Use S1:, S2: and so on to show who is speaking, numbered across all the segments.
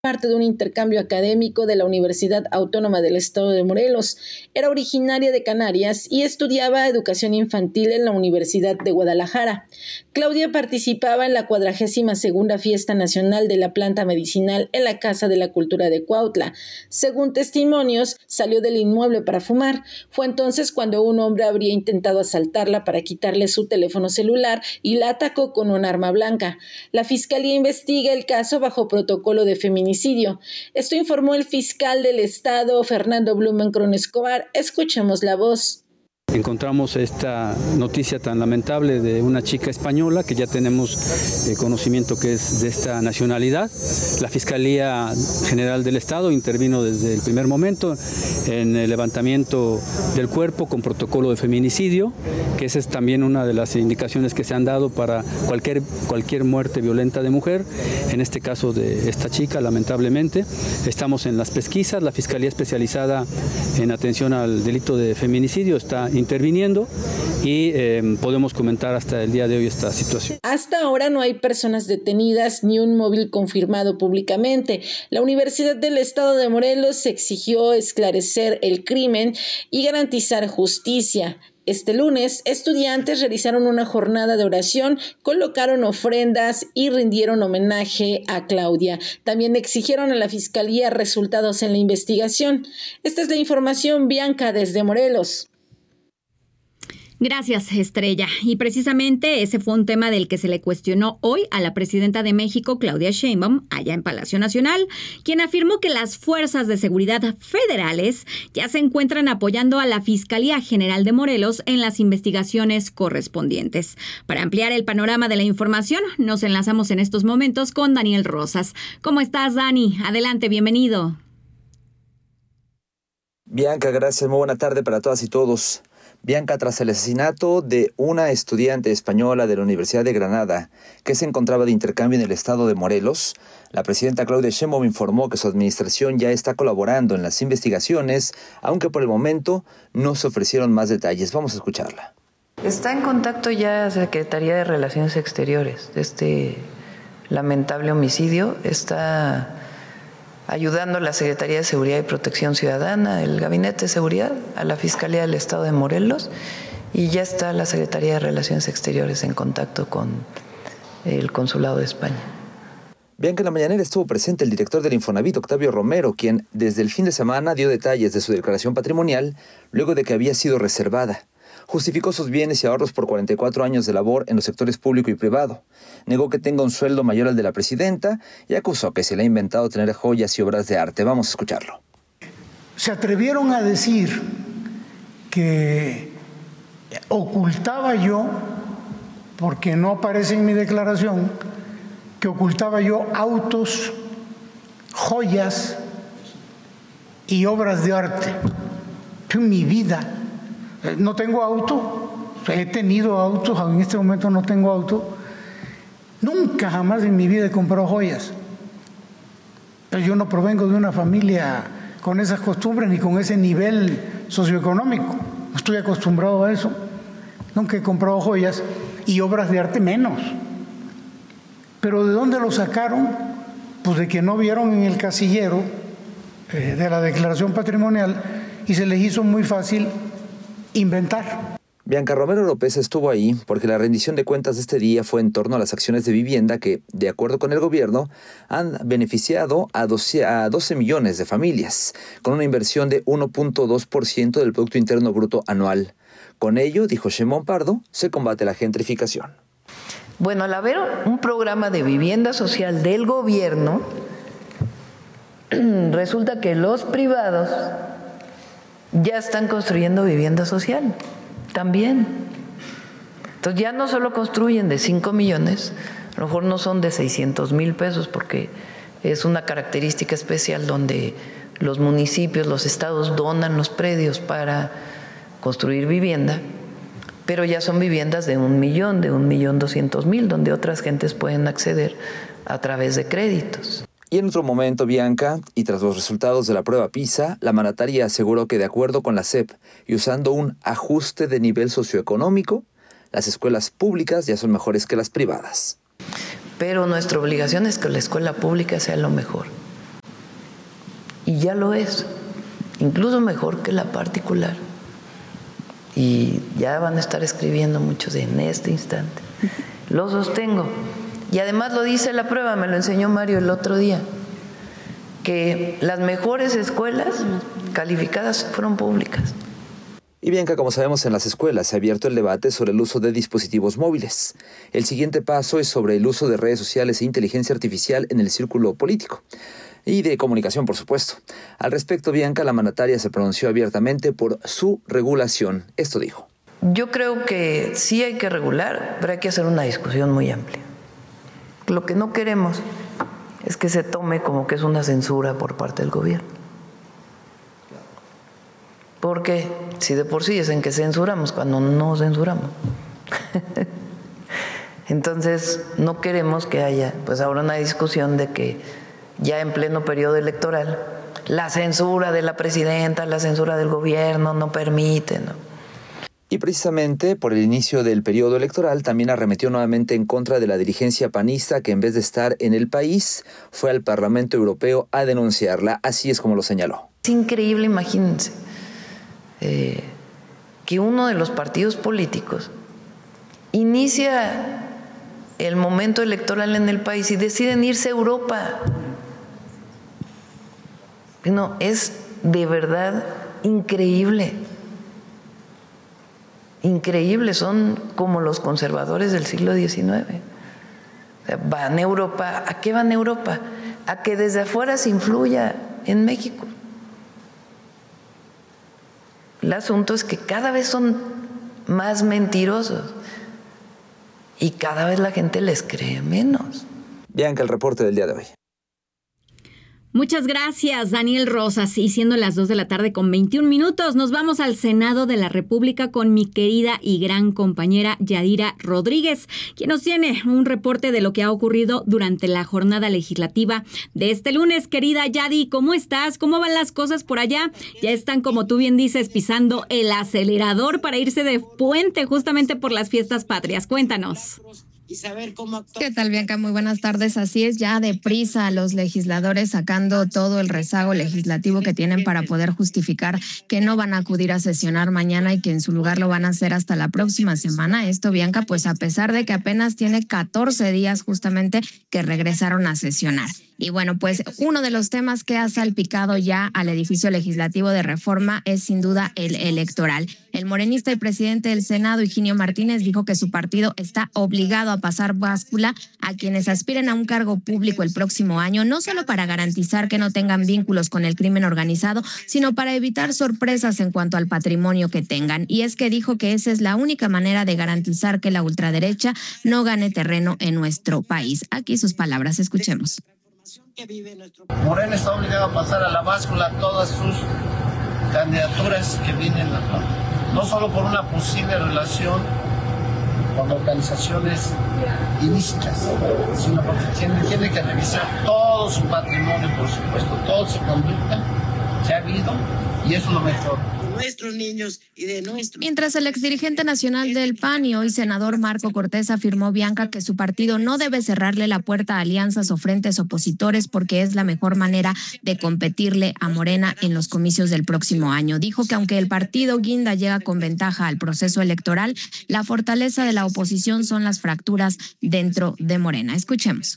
S1: parte de un intercambio académico de la Universidad Autónoma del Estado de Morelos. Era originaria de Canarias y estudiaba educación infantil en la Universidad de Guadalajara. Claudia participaba en la 42ª Fiesta Nacional de la Planta Medicinal en la Casa de la Cultura de Cuautla. Según testimonios, salió del inmueble para fumar. Fue entonces cuando un hombre habría intentado asaltarla para quitarle su teléfono celular y la atacó con un arma blanca. La Fiscalía investiga el caso bajo protocolo de feminicidio. Esto informó el fiscal del Estado, Fernando Blumenkron Escobar. Escuchemos la voz.
S2: Encontramos esta noticia tan lamentable de una chica española que ya tenemos conocimiento que es de esta nacionalidad. La Fiscalía General del Estado intervino desde el primer momento en el levantamiento del cuerpo con protocolo de feminicidio, que esa es también una de las indicaciones que se han dado para cualquier muerte violenta de mujer, en este caso de esta chica, lamentablemente. Estamos en las pesquisas, la Fiscalía especializada en atención al delito de feminicidio está interviniendo y podemos comentar hasta el día de hoy esta situación.
S1: Hasta ahora no hay personas detenidas ni un móvil confirmado públicamente. La Universidad del Estado de Morelos exigió esclarecer el crimen y garantizar justicia. Este lunes, estudiantes realizaron una jornada de oración, colocaron ofrendas y rindieron homenaje a Claudia. También exigieron a la Fiscalía resultados en la investigación. Esta es la información, Bianca, desde Morelos.
S3: Gracias, Estrella. Y precisamente ese fue un tema del que se le cuestionó hoy a la presidenta de México, Claudia Sheinbaum, allá en Palacio Nacional, quien afirmó que las fuerzas de seguridad federales ya se encuentran apoyando a la Fiscalía General de Morelos en las investigaciones correspondientes. Para ampliar el panorama de la información, nos enlazamos en estos momentos con Daniel Rosas. ¿Cómo estás, Dani? Adelante, bienvenido.
S4: Bianca, gracias. Muy buena tarde para todas y todos. Bianca, tras el asesinato de una estudiante española de la Universidad de Granada que se encontraba de intercambio en el estado de Morelos, la presidenta Claudia Sheinbaum informó que su administración ya está colaborando en las investigaciones, aunque por el momento no se ofrecieron más detalles. Vamos a escucharla.
S5: Está en contacto ya Secretaría de Relaciones Exteriores de este lamentable homicidio. Está ayudando a la Secretaría de Seguridad y Protección Ciudadana, el Gabinete de Seguridad, a la Fiscalía del Estado de Morelos, y ya está la Secretaría de Relaciones Exteriores en contacto con el Consulado de España.
S4: Bianca, en la mañanera estuvo presente el director del Infonavit, Octavio Romero, quien desde el fin de semana dio detalles de su declaración patrimonial luego de que había sido reservada. Justificó sus bienes y ahorros por 44 años de labor en los sectores público y privado. Negó que tenga un sueldo mayor al de la presidenta y acusó que se le ha inventado tener joyas y obras de arte. Vamos a escucharlo.
S6: Se atrevieron a decir que ocultaba yo, porque no aparece en mi declaración, que ocultaba yo autos, joyas y obras de arte. En mi vida no tengo auto, he tenido autos, en este momento no tengo auto. Nunca jamás en mi vida he comprado joyas. Pero yo no provengo de una familia con esas costumbres ni con ese nivel socioeconómico. No estoy acostumbrado a eso. Nunca he comprado joyas y obras de arte menos. Pero ¿de dónde lo sacaron? Pues de que no vieron en el casillero de la declaración patrimonial y se les hizo muy fácil inventar.
S4: Bianca, Romero López estuvo ahí porque la rendición de cuentas de este día fue en torno a las acciones de vivienda que, de acuerdo con el gobierno, han beneficiado a 12 millones de familias, con una inversión de 1.2% del Producto Interno Bruto anual. Con ello, dijo Sheinbaum Pardo, se combate la gentrificación.
S5: Bueno, al haber un programa de vivienda social del gobierno, resulta que los privados ya están construyendo vivienda social también. Entonces ya no solo construyen de 5 millones, a lo mejor no son de 600,000 pesos, porque es una característica especial donde los municipios, los estados donan los predios para construir vivienda, pero ya son viviendas de 1 millón, de 1.200.000, donde otras gentes pueden acceder a través de créditos.
S4: Y en otro momento, Bianca, y tras los resultados de la prueba PISA, la mandataria aseguró que de acuerdo con la SEP y usando un ajuste de nivel socioeconómico, las escuelas públicas ya son mejores que las privadas.
S5: Pero nuestra obligación es que la escuela pública sea lo mejor. y ya lo es, incluso mejor que la particular. Y ya van a estar escribiendo muchos en este instante. Lo sostengo. Y además lo dice la prueba, me lo enseñó Mario el otro día, que las mejores escuelas calificadas fueron públicas.
S4: Y Bianca, como sabemos, en las escuelas se ha abierto el debate sobre el uso de dispositivos móviles. El siguiente paso es sobre el uso de redes sociales e inteligencia artificial en el círculo político. Y de comunicación, por supuesto. Al respecto, Bianca, la mandataria se pronunció abiertamente por su regulación. Esto dijo.
S5: Yo creo que sí hay que regular, pero hay que hacer una discusión muy amplia. Lo que no queremos es que se tome como que es una censura por parte del gobierno. Porque si de por sí es en que censuramos cuando no censuramos. Entonces no queremos que haya pues ahora una discusión de que ya en pleno periodo electoral la censura de la presidenta, la censura del gobierno no permite, ¿no?
S4: Y precisamente por el inicio del periodo electoral también arremetió nuevamente en contra de la dirigencia panista que en vez de estar en el país fue al Parlamento Europeo a denunciarla. Así es como lo señaló.
S5: Es increíble, imagínense. Que uno de los partidos políticos inicia el momento electoral en el país y deciden irse a Europa. No, es de verdad increíble. Increíble, son como los conservadores del siglo XIX. O sea, van a Europa. ¿A qué van a Europa? A que desde afuera se influya en México. El asunto es que cada vez son más mentirosos y cada vez la gente les cree menos.
S4: Bianca, el reporte del día de hoy.
S3: Muchas gracias, Daniel Rosas. Y siendo las 2 de la tarde con 21 minutos, nos vamos al Senado de la República con mi querida y gran compañera Yadira Rodríguez, quien nos tiene un reporte de lo que ha ocurrido durante la jornada legislativa de este lunes. Querida Yadi, ¿cómo estás? ¿Cómo van las cosas por allá? Ya están, como tú bien dices, pisando el acelerador para irse de puente justamente por las fiestas patrias. Cuéntanos.
S7: ¿Qué tal, Bianca? Muy buenas tardes. Así es, ya deprisa los legisladores sacando todo el rezago legislativo que tienen para poder justificar que no van a acudir a sesionar mañana y que en su lugar lo van a hacer hasta la próxima semana. Esto, Bianca, pues a pesar de que apenas tiene 14 días justamente que regresaron a sesionar. Y bueno, pues uno de los temas que ha salpicado ya al edificio legislativo de Reforma es sin duda el electoral. El morenista y presidente del Senado, Higinio Martínez, dijo que su partido está obligado a pasar báscula a quienes aspiren a un cargo público el próximo año, no solo para garantizar que no tengan vínculos con el crimen organizado, sino para evitar sorpresas en cuanto al patrimonio que tengan. Y es que dijo que esa es la única manera de garantizar que la ultraderecha no gane terreno en nuestro país. Aquí sus palabras, escuchemos.
S8: Morena está obligado a pasar a la báscula todas sus candidaturas que vienen no solo por una posible relación con organizaciones ilícitas, sino porque tiene que revisar todo su patrimonio, por supuesto, toda su conducta que ha habido, y eso es lo mejor.
S9: Nuestros niños y de nuestros...
S7: Mientras el exdirigente nacional del PAN y hoy senador Marco Cortés afirmó, Bianca, que su partido no debe cerrarle la puerta a alianzas o frentes opositores porque es la mejor manera de competirle a Morena en los comicios del próximo año. Dijo que aunque el partido guinda llega con ventaja al proceso electoral, la fortaleza de la oposición son las fracturas dentro de Morena. Escuchemos.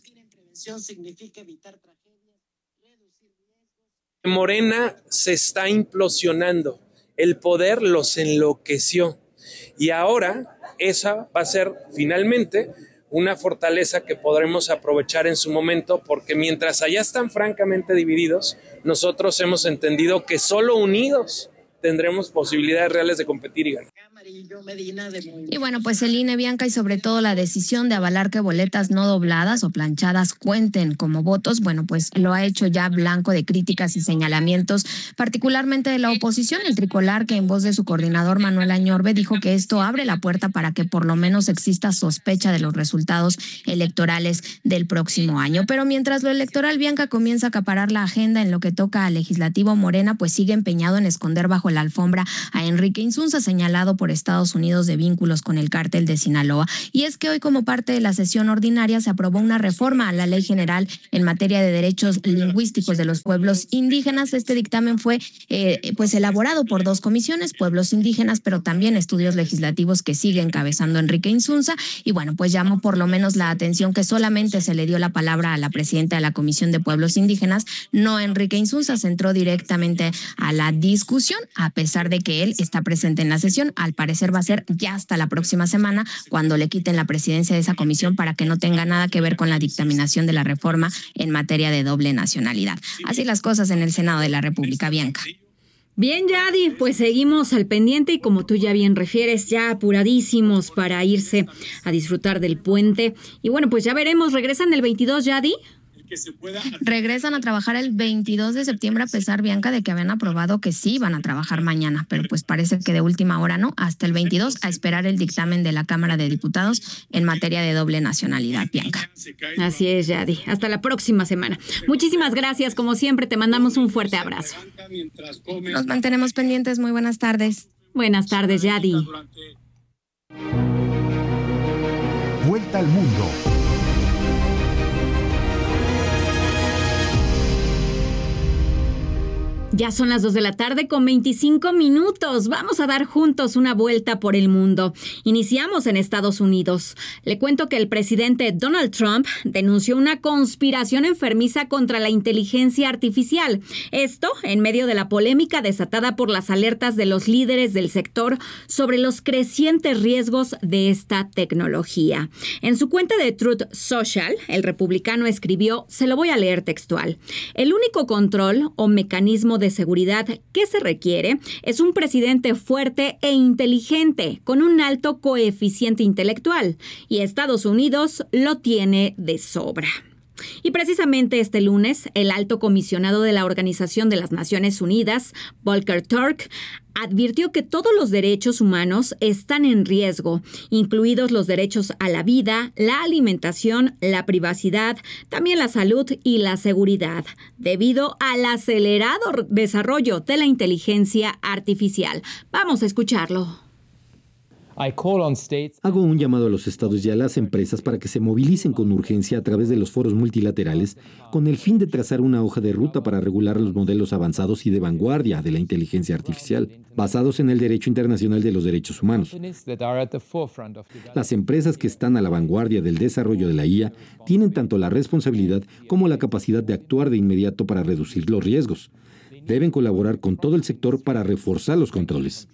S10: Morena se está implosionando. El poder los enloqueció y ahora esa va a ser finalmente una fortaleza que podremos aprovechar en su momento, porque mientras allá están francamente divididos, nosotros hemos entendido que solo unidos tendremos posibilidades reales de competir y ganar.
S7: Y bueno, pues el INE, Bianca, y sobre todo la decisión de avalar que boletas no dobladas o planchadas cuenten como votos, bueno, pues lo ha hecho ya blanco de críticas y señalamientos, particularmente de la oposición. El Tricolor, que en voz de su coordinador Manuel Añorbe dijo que esto abre la puerta para que por lo menos exista sospecha de los resultados electorales del próximo año. Pero mientras lo electoral, Bianca, comienza a acaparar la agenda en lo que toca al legislativo, Morena pues sigue empeñado en esconder bajo la alfombra a Enrique Insunza, señalado por Estados Estados Unidos de vínculos con el cártel de Sinaloa. Y es que hoy, como parte de la sesión ordinaria, se aprobó una reforma a la Ley General en materia de derechos lingüísticos de los pueblos indígenas. Este dictamen fue elaborado por 2 comisiones, pueblos indígenas, pero también estudios legislativos, que sigue encabezando Enrique Insunza. Y bueno, pues llamó por lo menos la atención que solamente se le dio la palabra a la presidenta de la Comisión de Pueblos Indígenas, no Enrique Insunza. Se entró directamente a la discusión, a pesar de que él está presente en la sesión. Al parecer va a ser ya hasta la próxima semana, cuando le quiten la presidencia de esa comisión, para que no tenga nada que ver con la dictaminación de la reforma en materia de doble nacionalidad. Así las cosas en el Senado de la República, Bianca.
S3: Bien, Yadi, pues seguimos al pendiente y como tú ya bien refieres, ya apuradísimos para irse a disfrutar del puente. Y bueno, pues ya veremos, ¿regresan el 22, Yadi?
S7: Regresan a trabajar el 22 de septiembre, a pesar, Bianca, de que habían aprobado que sí iban a trabajar mañana, pero pues parece que de última hora no, hasta el 22, a esperar el dictamen de la Cámara de Diputados en materia de doble nacionalidad, Bianca.
S3: Así es, Yadi. Hasta la próxima semana. Muchísimas gracias, como siempre, te mandamos un fuerte abrazo.
S7: Nos mantenemos pendientes, muy buenas tardes.
S3: Buenas tardes, Yadi.
S11: Vuelta al mundo.
S3: Ya son las 2 de la tarde con 25 minutos. Vamos a dar juntos una vuelta por el mundo. Iniciamos en Estados Unidos. Le cuento que el presidente Donald Trump denunció una conspiración enfermiza contra la inteligencia artificial. Esto en medio de la polémica desatada por las alertas de los líderes del sector sobre los crecientes riesgos de esta tecnología. En su cuenta de Truth Social, el republicano escribió, se lo voy a leer textual: el único control o mecanismo de seguridad que se requiere es un presidente fuerte e inteligente con un alto coeficiente intelectual, y Estados Unidos lo tiene de sobra. Y precisamente este lunes, el alto comisionado de la Organización de las Naciones Unidas, Volker Turk, advirtió que todos los derechos humanos están en riesgo, incluidos los derechos a la vida, la alimentación, la privacidad, también la salud y la seguridad, debido al acelerado desarrollo de la inteligencia artificial. Vamos a escucharlo.
S12: Hago un llamado a los estados y a las empresas para que se movilicen con urgencia a través de los foros multilaterales con el fin de trazar una hoja de ruta para regular los modelos avanzados y de vanguardia de la inteligencia artificial, basados en el derecho internacional de los derechos humanos. Las empresas que están a la vanguardia del desarrollo de la IA tienen tanto la responsabilidad como la capacidad de actuar de inmediato para reducir los riesgos. Deben colaborar con todo el sector para reforzar los controles.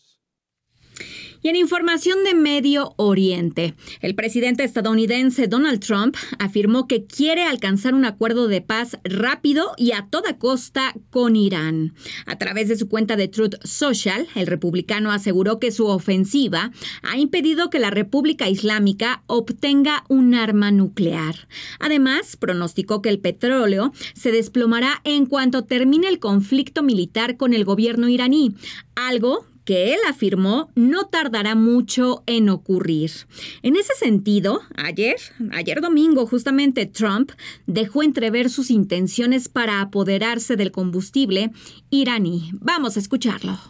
S3: Y en información de Medio Oriente, el presidente estadounidense Donald Trump afirmó que quiere alcanzar un acuerdo de paz rápido y a toda costa con Irán. A través de su cuenta de Truth Social, el republicano aseguró que su ofensiva ha impedido que la República Islámica obtenga un arma nuclear. Además, pronosticó que el petróleo se desplomará en cuanto termine el conflicto militar con el gobierno iraní, algo que él afirmó no tardará mucho en ocurrir. En ese sentido, ayer domingo, justamente Trump dejó entrever sus intenciones para apoderarse del combustible iraní. Vamos a escucharlo.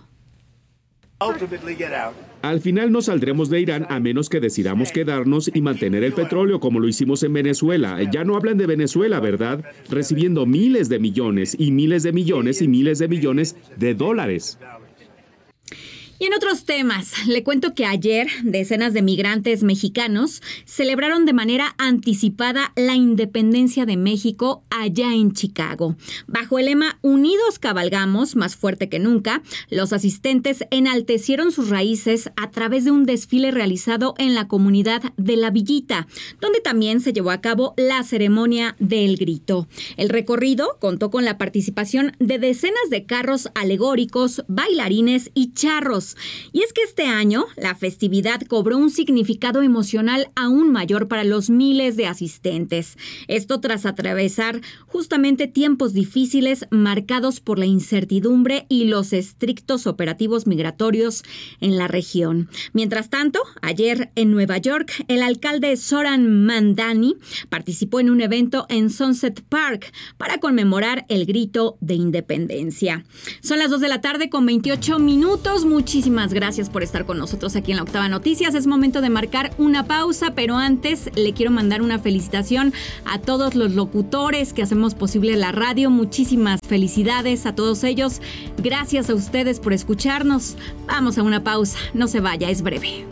S13: Al final no saldremos de Irán a menos que decidamos quedarnos y mantener el petróleo como lo hicimos en Venezuela. Ya no hablan de Venezuela, ¿verdad? Recibiendo miles de millones y miles de millones y miles de millones de dólares.
S3: Y en otros temas, le cuento que ayer decenas de migrantes mexicanos celebraron de manera anticipada la independencia de México allá en Chicago. Bajo el lema Unidos cabalgamos, más fuerte que nunca, los asistentes enaltecieron sus raíces a través de un desfile realizado en la comunidad de La Villita, donde también se llevó a cabo la ceremonia del grito. El recorrido contó con la participación de decenas de carros alegóricos, bailarines y charros. Y es que este año la festividad cobró un significado emocional aún mayor para los miles de asistentes. Esto tras atravesar justamente tiempos difíciles marcados por la incertidumbre y los estrictos operativos migratorios en la región. Mientras tanto, ayer en Nueva York, el alcalde Zoran Mandani participó en un evento en Sunset Park para conmemorar el grito de independencia. Son las 2 de la tarde con 28 minutos. Muchísimas muchísimas gracias por estar con nosotros aquí en La Octava Noticias. Es momento de marcar una pausa, pero antes le quiero mandar una felicitación a todos los locutores que hacemos posible la radio. Muchísimas felicidades a todos ellos. Gracias a ustedes por escucharnos. Vamos a una pausa. No se vaya, es breve.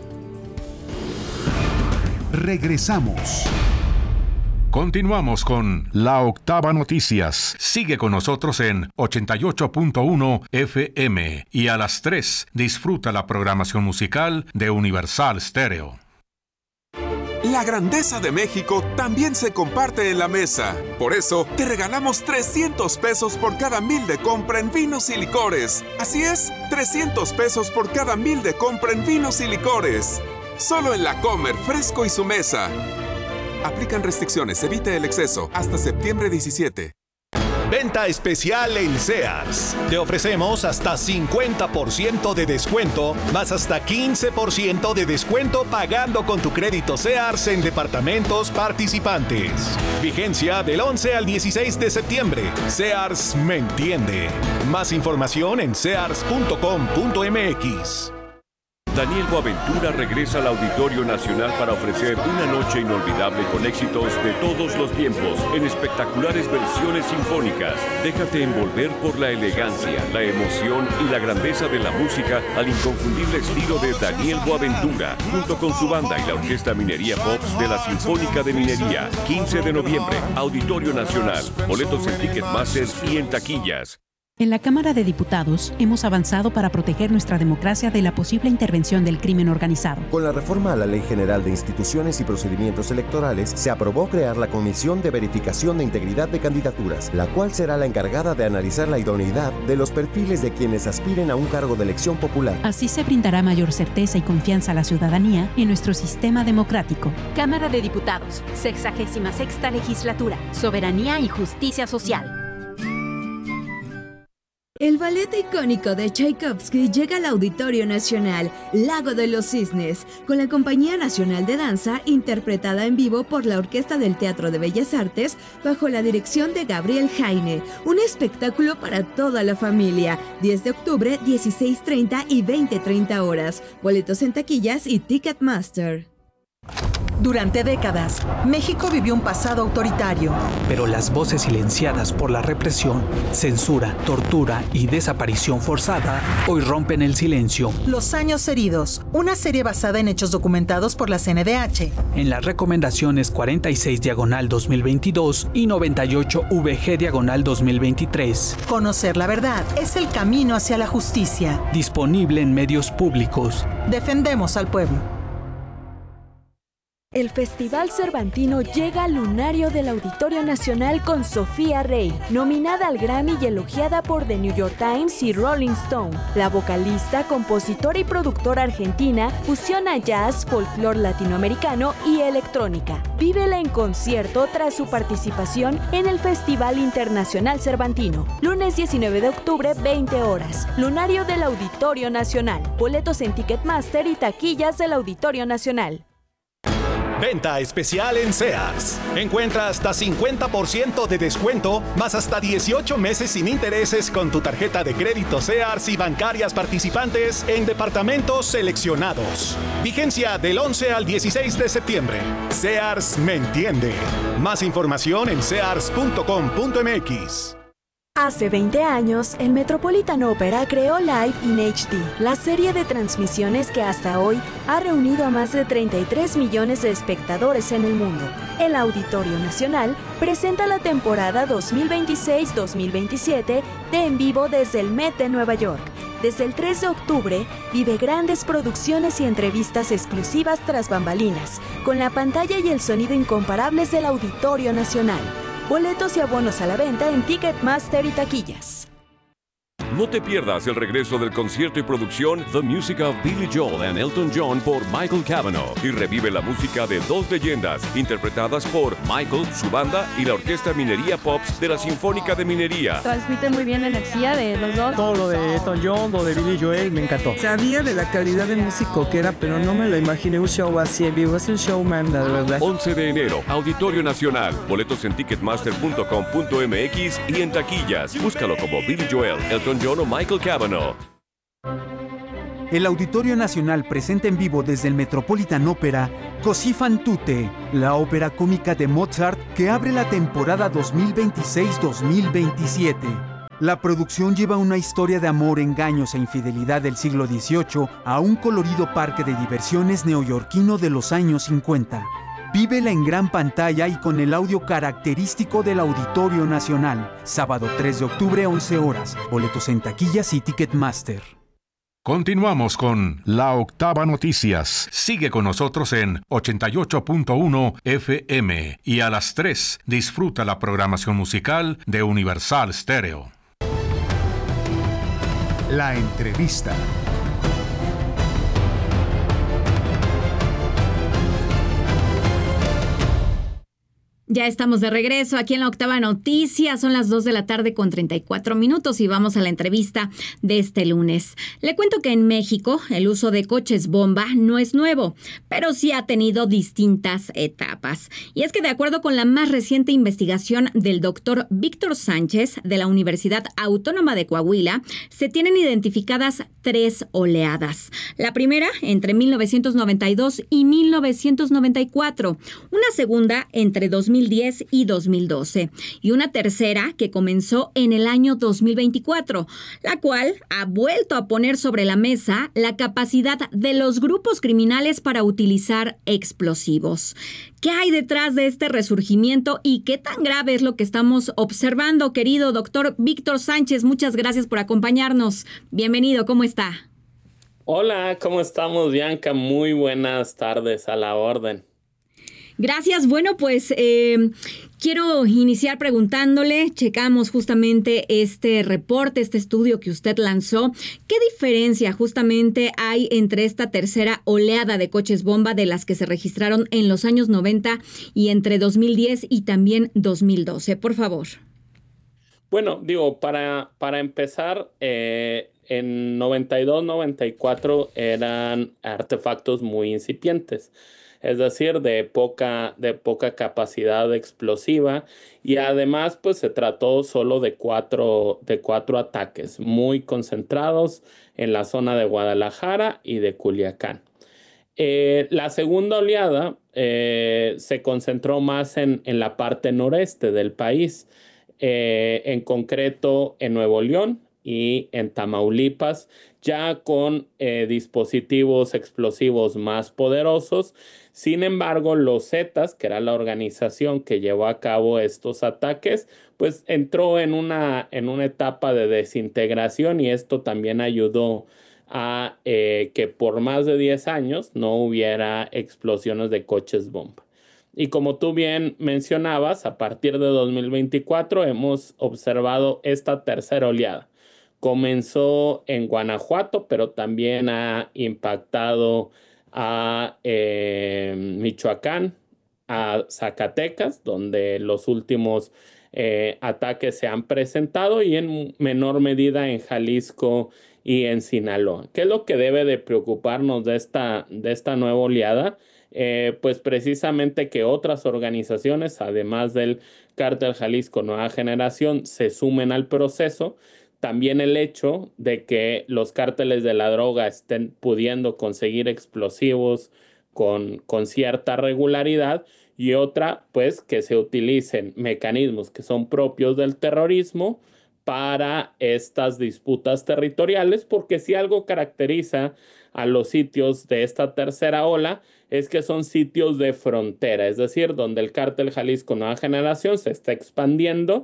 S11: Regresamos. Continuamos con La Octava Noticias. Sigue con nosotros en 88.1 FM y a las 3 disfruta la programación musical de Universal Stereo.
S14: La grandeza de México también se comparte en la mesa. Por eso, te regalamos 300 pesos por cada 1,000 de compra en vinos y licores. Así es, 300 pesos por cada 1,000 de compra en vinos y licores. Solo en La Comer, Fresco y Su Mesa. Aplican restricciones, evite el exceso. Hasta septiembre 17.
S15: Venta especial en Sears. Te ofrecemos hasta 50% de descuento, más hasta 15% de descuento pagando con tu crédito Sears en departamentos participantes. Vigencia del 11 al 16 de septiembre. Sears me entiende. Más información en sears.com.mx.
S16: Daniel Boaventura regresa al Auditorio Nacional para ofrecer una noche inolvidable con éxitos de todos los tiempos en espectaculares versiones sinfónicas. Déjate envolver por la elegancia, la emoción y la grandeza de la música al inconfundible estilo de Daniel Boaventura, junto con su banda y la Orquesta Minería Pops de la Sinfónica de Minería. 15 de noviembre, Auditorio Nacional. Boletos en Ticketmaster y en taquillas.
S17: En la Cámara de Diputados hemos avanzado para proteger nuestra democracia de la posible intervención del crimen organizado.
S18: Con la reforma a la Ley General de Instituciones y Procedimientos Electorales, se aprobó crear la Comisión de Verificación de Integridad de Candidaturas, la cual será la encargada de analizar la idoneidad de los perfiles de quienes aspiren a un cargo de elección popular.
S17: Así se brindará mayor certeza y confianza a la ciudadanía en nuestro sistema democrático.
S19: Cámara de Diputados, 66ª Legislatura, Soberanía y Justicia Social.
S20: El ballet icónico de Tchaikovsky llega al Auditorio Nacional, Lago de los Cisnes, con la Compañía Nacional de Danza, interpretada en vivo por la Orquesta del Teatro de Bellas Artes, bajo la dirección de Gabriel Jaine. Un espectáculo para toda la familia. 10 de octubre, 16:30 y 20:30 horas. Boletos en taquillas y Ticketmaster.
S21: Durante décadas, México vivió un pasado autoritario.
S22: Pero las voces silenciadas por la represión, censura, tortura y desaparición forzada hoy rompen el silencio.
S21: Los años heridos, una serie basada en hechos documentados por la CNDH.
S22: En las recomendaciones 46/2022 y 98VG/2023.
S21: Conocer la verdad es el camino hacia la justicia.
S22: Disponible en medios públicos.
S21: Defendemos al pueblo.
S23: El Festival Cervantino llega al lunario del Auditorio Nacional con Sofía Rey, nominada al Grammy y elogiada por The New York Times y Rolling Stone. La vocalista, compositora y productora argentina fusiona jazz, folclore latinoamericano y electrónica. Vívela en concierto tras su participación en el Festival Internacional Cervantino. Lunes 19 de octubre, 20 horas. Lunario del Auditorio Nacional. Boletos en Ticketmaster y taquillas del Auditorio Nacional.
S15: Venta especial en Sears. Encuentra hasta 50% de descuento, más hasta 18 meses sin intereses con tu tarjeta de crédito Sears y bancarias participantes en departamentos seleccionados. Vigencia del 11 al 16 de septiembre. Sears me entiende. Más información en sears.com.mx.
S23: Hace 20 años, el Metropolitan Opera creó Live in HD, la serie de transmisiones que hasta hoy ha reunido a más de 33 millones de espectadores en el mundo. El Auditorio Nacional presenta la temporada 2026-2027 de En Vivo desde el Met de Nueva York. Desde el 3 de octubre, vive grandes producciones y entrevistas exclusivas tras bambalinas, con la pantalla y el sonido incomparables del Auditorio Nacional. Boletos y abonos a la venta en Ticketmaster y taquillas.
S16: No te pierdas el regreso del concierto y producción The Music of Billy Joel and Elton John por Michael Cavanaugh y revive la música de dos leyendas interpretadas por Michael, su banda y la Orquesta Minería Pops de la Sinfónica de Minería.
S24: Transmite muy bien la energía de los dos.
S25: Todo lo de Elton John, lo de Billy Joel, me encantó.
S26: Sabía de la calidad de músico que era, pero no me lo imaginé un show así en vivo. Es un showman, la verdad.
S16: 11 de enero, Auditorio Nacional. Boletos en ticketmaster.com.mx y en taquillas. Búscalo como Billy Joel, Elton John o Michael Cavanaugh.
S1: el Auditorio Nacional presenta en vivo desde el Metropolitan Opera Così fan tutte, la ópera cómica de Mozart que abre la temporada 2026-2027. La producción lleva una historia de amor, engaños e infidelidad del siglo XVIII a un colorido parque de diversiones neoyorquino de los años 50. Vívela en gran pantalla y con el audio característico del Auditorio Nacional. Sábado 3 de octubre, 11 horas. Boletos en taquillas y Ticketmaster.
S11: Continuamos con La Octava Noticias. Sigue con nosotros en 88.1 FM y a las 3 disfruta la programación musical de Universal Stereo.
S2: La entrevista.
S3: Ya estamos de regreso aquí en La Octava Noticia. Son las 2 de la tarde con 34 minutos y vamos a la entrevista de este lunes. Le cuento que en México el uso de coches bomba no es nuevo, pero sí ha tenido distintas etapas. Y es que de acuerdo con la más reciente investigación del doctor Víctor Sánchez de la Universidad Autónoma de Coahuila, se tienen identificadas 3 oleadas. La primera entre 1992 y 1994, una segunda entre 2010 y 2012 y una tercera que comenzó en el año 2024, la cual ha vuelto a poner sobre la mesa la capacidad de los grupos criminales para utilizar explosivos. ¿Qué hay detrás de este resurgimiento y qué tan grave es lo que estamos observando, querido doctor Víctor Sánchez? Muchas gracias por acompañarnos. Bienvenido, ¿cómo está?
S4: Hola, ¿cómo estamos, Bianca? Muy buenas tardes, a la orden.
S3: Gracias. Bueno, pues quiero iniciar preguntándole, checamos justamente este reporte, este estudio que usted lanzó. ¿Qué diferencia justamente hay entre esta tercera oleada de coches bomba de las que se registraron en los años 90 y entre 2010 y también 2012? Por favor.
S4: Bueno, digo, para empezar, en 92, 94 eran artefactos muy incipientes. Es decir, de poca capacidad explosiva, y además pues se trató solo de cuatro ataques muy concentrados en la zona de Guadalajara y de Culiacán. La segunda oleada se concentró más en la parte noreste del país, en concreto en Nuevo León y en Tamaulipas, ya con dispositivos explosivos más poderosos. Sin embargo, los Zetas, que era la organización que llevó a cabo estos ataques, pues entró en una etapa de desintegración, y esto también ayudó a que por más de 10 años no hubiera explosiones de coches bomba. Y como tú bien mencionabas, a partir de 2024 hemos observado esta tercera oleada. Comenzó en Guanajuato, pero también ha impactado a Michoacán, a Zacatecas, donde los últimos ataques se han presentado, y en menor medida en Jalisco y en Sinaloa. ¿Qué es lo que debe de preocuparnos de esta nueva oleada? Pues precisamente que otras organizaciones, además del Cártel Jalisco Nueva Generación, se sumen al proceso. También el hecho de que los cárteles de la droga estén pudiendo conseguir explosivos con cierta regularidad, y otra, pues, que se utilicen mecanismos que son propios del terrorismo para estas disputas territoriales, porque si algo caracteriza a los sitios de esta tercera ola es que son sitios de frontera, es decir, donde el Cártel Jalisco Nueva Generación se está expandiendo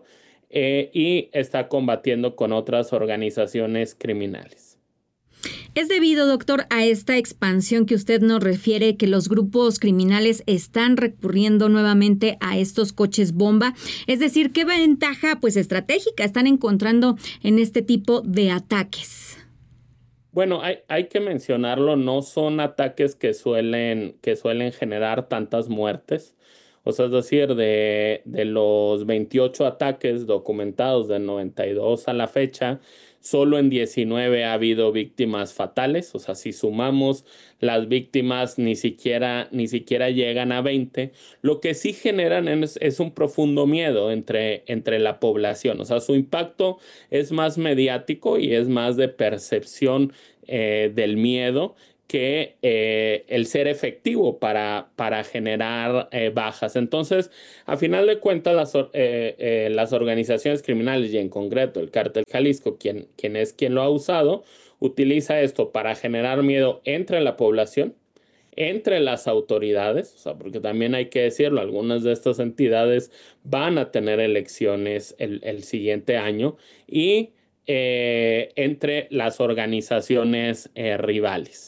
S4: y está combatiendo con otras organizaciones criminales.
S3: ¿Es debido, doctor, a esta expansión que usted nos refiere, que los grupos criminales están recurriendo nuevamente a estos coches bomba? Es decir, ¿qué ventaja estratégica están encontrando en este tipo de ataques?
S4: Bueno, hay que mencionarlo, no son ataques que suelen generar tantas muertes. O sea, es decir, de los 28 ataques documentados del 92 a la fecha, solo en 19 ha habido víctimas fatales. O sea, si sumamos las víctimas, ni siquiera llegan a 20. Lo que sí generan es un profundo miedo entre la población. O sea, su impacto es más mediático y es más de percepción del miedo que el ser efectivo para generar bajas. Entonces, a final de cuentas, las organizaciones criminales y en concreto el Cártel Jalisco, quien lo ha usado, utiliza esto para generar miedo entre la población, entre las autoridades, o sea, porque también hay que decirlo, algunas de estas entidades van a tener elecciones el siguiente año, y entre las organizaciones rivales.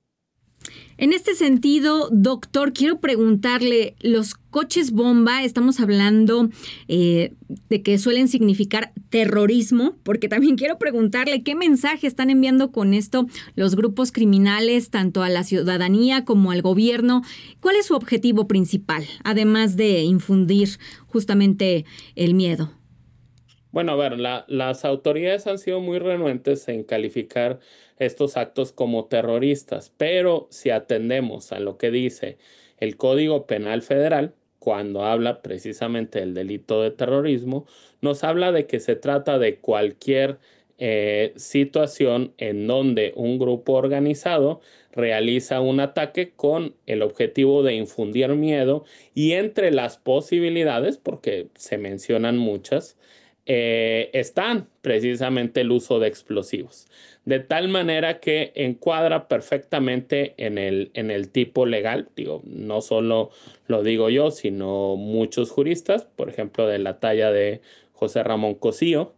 S3: En este sentido, doctor, quiero preguntarle, los coches bomba, estamos hablando de que suelen significar terrorismo, porque también quiero preguntarle qué mensaje están enviando con esto los grupos criminales, tanto a la ciudadanía como al gobierno. ¿Cuál es su objetivo principal, además de infundir justamente el miedo?
S4: Bueno, a ver, las autoridades han sido muy renuentes en calificar estos actos como terroristas, pero si atendemos a lo que dice el Código Penal Federal, cuando habla precisamente del delito de terrorismo, nos habla de que se trata de cualquier situación en donde un grupo organizado realiza un ataque con el objetivo de infundir miedo, y entre las posibilidades, porque se mencionan muchas, están precisamente el uso de explosivos, de tal manera que encuadra perfectamente en el tipo legal. Digo, no solo lo digo yo, sino muchos juristas, por ejemplo, de la talla de José Ramón Cosío.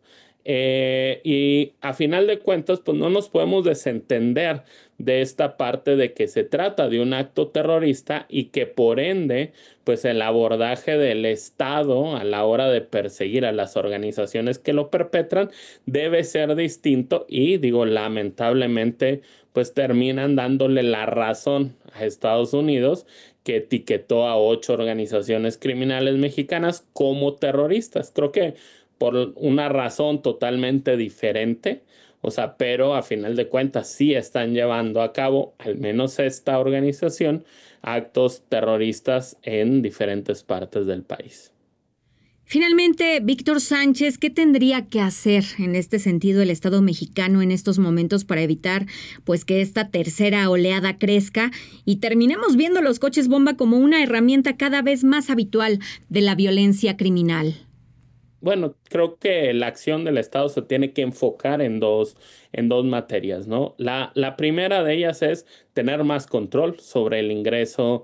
S4: Y a final de cuentas, pues no nos podemos desentender de esta parte de que se trata de un acto terrorista y que por ende, pues el abordaje del Estado a la hora de perseguir a las organizaciones que lo perpetran debe ser distinto, y digo, lamentablemente, pues terminan dándole la razón a Estados Unidos, que etiquetó a 8 organizaciones criminales mexicanas como terroristas. Creo que por una razón totalmente diferente, o sea, pero a final de cuentas sí están llevando a cabo, al menos esta organización, actos terroristas en diferentes partes del país.
S3: Finalmente, Víctor Sánchez, ¿qué tendría que hacer en este sentido el Estado mexicano en estos momentos para evitar pues que esta tercera oleada crezca y terminemos viendo los coches bomba como una herramienta cada vez más habitual de la violencia criminal?
S4: Bueno, creo que la acción del Estado se tiene que enfocar en dos materias, ¿no? La primera de ellas es tener más control sobre el ingreso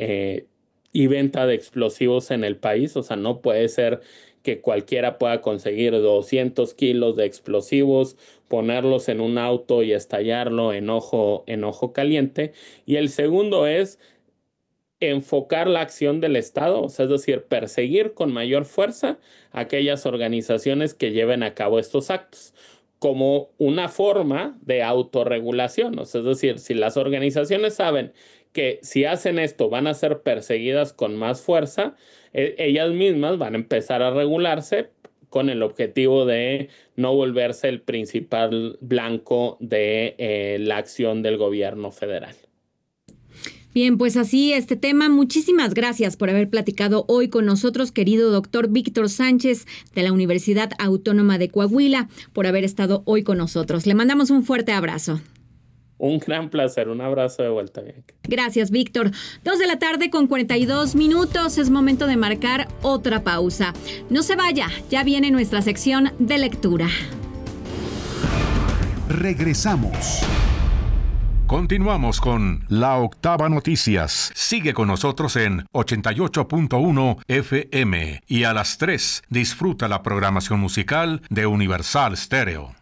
S4: y venta de explosivos en el país. O sea, no puede ser que cualquiera pueda conseguir 200 kilos de explosivos, ponerlos en un auto y estallarlo en ojo caliente. Y el segundo es enfocar la acción del Estado, o sea, es decir, perseguir con mayor fuerza a aquellas organizaciones que lleven a cabo estos actos, como una forma de autorregulación. O sea, es decir, si las organizaciones saben que si hacen esto van a ser perseguidas con más fuerza, ellas mismas van a empezar a regularse con el objetivo de no volverse el principal blanco de la acción del gobierno federal.
S3: Bien, pues así este tema. Muchísimas gracias por haber platicado hoy con nosotros, querido doctor Víctor Sánchez de la Universidad Autónoma de Coahuila, por haber estado hoy con nosotros. Le mandamos un fuerte abrazo.
S4: Un gran placer, un abrazo de vuelta.
S3: Gracias, Víctor. 2:42 p.m. Es momento de marcar otra pausa. No se vaya, ya viene nuestra sección de lectura.
S11: Regresamos. Continuamos con La Octava Noticias. Sigue con nosotros en 88.1 FM y a las 3 disfruta la programación musical de Universal Stereo.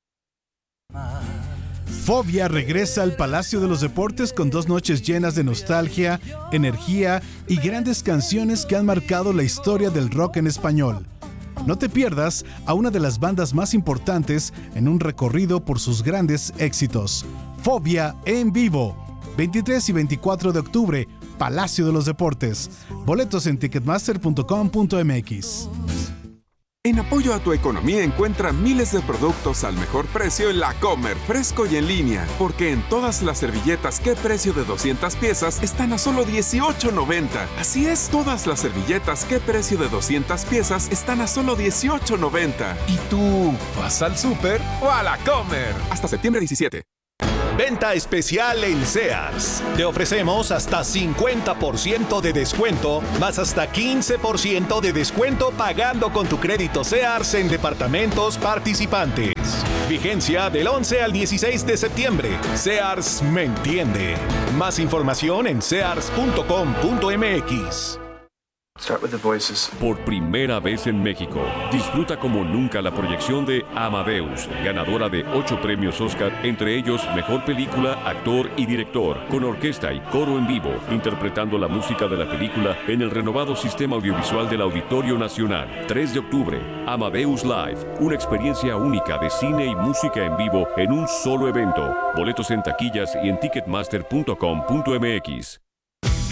S2: Fobia regresa al Palacio de los Deportes con 2 noches llenas de nostalgia, energía y grandes canciones que han marcado la historia del rock en español. No te pierdas a una de las bandas más importantes en un recorrido por sus grandes éxitos. Fobia en vivo, 23 y 24 de octubre, Palacio de los Deportes. Boletos en ticketmaster.com.mx.
S14: En apoyo a tu economía encuentra miles de productos al mejor precio en La Comer, fresco y en línea. Porque en todas las servilletas ¿Qué precio de 200 piezas? Están a solo $18.90. Así es, todas las servilletas ¿Qué precio de 200 piezas? Están a solo $18.90.
S5: ¿Y tú vas al súper o a La Comer?
S14: Hasta septiembre 17.
S15: Venta especial en Sears. Te ofrecemos hasta 50% de descuento, más hasta 15% de descuento pagando con tu crédito Sears en departamentos participantes. Vigencia del 11 al 16 de septiembre. Sears me entiende. Más información en sears.com.mx.
S16: Por primera vez en México, disfruta como nunca la proyección de Amadeus, ganadora de 8 premios Oscar, entre ellos Mejor Película, Actor y Director, con orquesta y coro en vivo, interpretando la música de la película en el renovado sistema audiovisual del Auditorio Nacional. 3 de octubre, Amadeus Live, una experiencia única de cine y música en vivo en un solo evento. Boletos en taquillas y en ticketmaster.com.mx.